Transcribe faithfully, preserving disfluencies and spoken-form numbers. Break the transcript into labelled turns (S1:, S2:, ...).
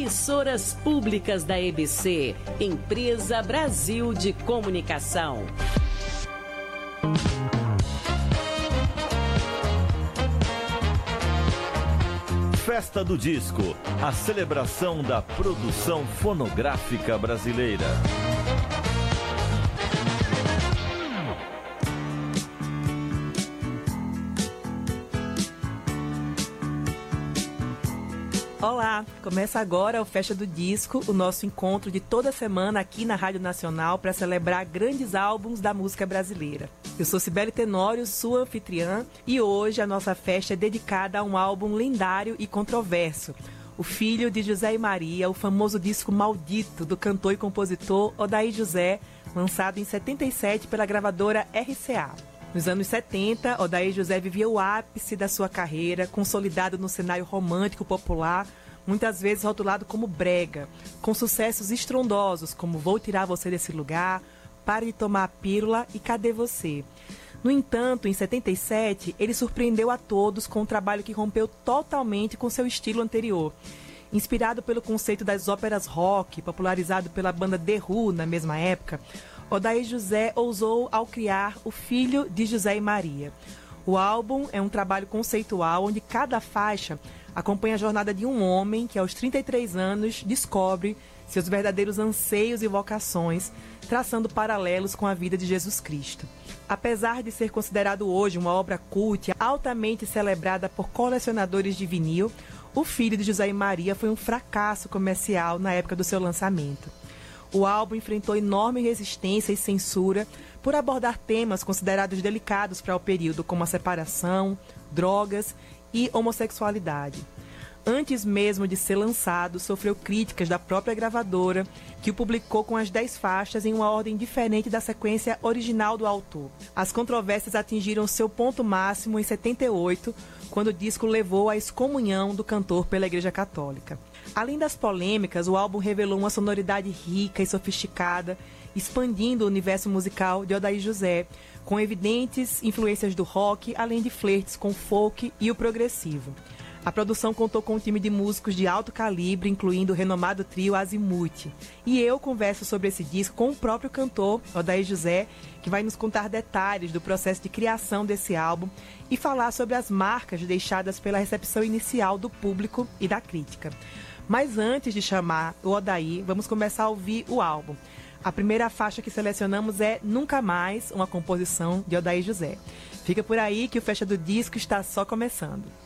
S1: Emissoras públicas da E B C, Empresa Brasil de Comunicação.
S2: Festa do Disco, a celebração da produção fonográfica brasileira.
S3: Olá, começa agora o Festa do Disco, o nosso encontro de toda semana aqui na Rádio Nacional para celebrar grandes álbuns da música brasileira. Eu sou Cibele Tenório, sua anfitriã, e hoje a nossa festa é dedicada a um álbum lendário e controverso, O Filho de José e Maria, o famoso disco Maldito do cantor e compositor Odair José, lançado em setenta e sete pela gravadora R C A. Nos anos setenta, Odair José vivia o ápice da sua carreira, consolidado no cenário romântico popular, muitas vezes rotulado como brega, com sucessos estrondosos como Vou Tirar Você Desse Lugar, Pare de Tomar a Pílula e Cadê Você? No entanto, em setenta e sete, ele surpreendeu a todos com um trabalho que rompeu totalmente com seu estilo anterior. Inspirado pelo conceito das óperas rock, popularizado pela banda The Who na mesma época, Odair José ousou ao criar O Filho de José e Maria. O álbum é um trabalho conceitual onde cada faixa acompanha a jornada de um homem que aos trinta e três anos descobre seus verdadeiros anseios e vocações, traçando paralelos com a vida de Jesus Cristo. Apesar de ser considerado hoje uma obra cult altamente celebrada por colecionadores de vinil, O Filho de José e Maria foi um fracasso comercial na época do seu lançamento. O álbum enfrentou enorme resistência e censura por abordar temas considerados delicados para o período, como a separação, drogas e homossexualidade. Antes mesmo de ser lançado, sofreu críticas da própria gravadora, que o publicou com as dez faixas em uma ordem diferente da sequência original do autor. As controvérsias atingiram seu ponto máximo em setenta e oito, quando o disco levou à excomunhão do cantor pela Igreja Católica. Além das polêmicas, o álbum revelou uma sonoridade rica e sofisticada, expandindo o universo musical de Odair José, com evidentes influências do rock, além de flertes com o folk e o progressivo. A produção contou com um time de músicos de alto calibre, incluindo o renomado trio Azimuth. E eu converso sobre esse disco com o próprio cantor, Odair José, que vai nos contar detalhes do processo de criação desse álbum e falar sobre as marcas deixadas pela recepção inicial do público e da crítica. Mas antes de chamar o Odair, vamos começar a ouvir o álbum. A primeira faixa que selecionamos é Nunca Mais, uma composição de Odair José. Fica por aí que o Festa do Disco está só começando.